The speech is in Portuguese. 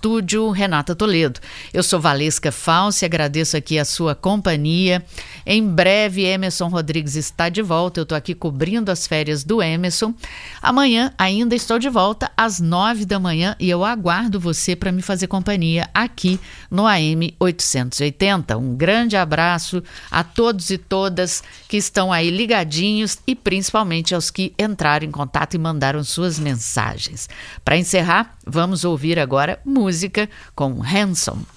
estúdio, Renata Toledo. Eu sou Valesca Falsi, agradeço aqui a sua companhia. Em breve, Emerson Rodrigues está de volta. Eu estou aqui cobrindo as férias do Emerson. Amanhã ainda estou de volta às 9 da manhã e eu aguardo você para me fazer companhia aqui no AM 880. Um grande abraço a todos e todas que estão aí ligadinhos e principalmente aos que entraram em contato e mandaram suas mensagens. Para encerrar, vamos ouvir agora música com Hanson.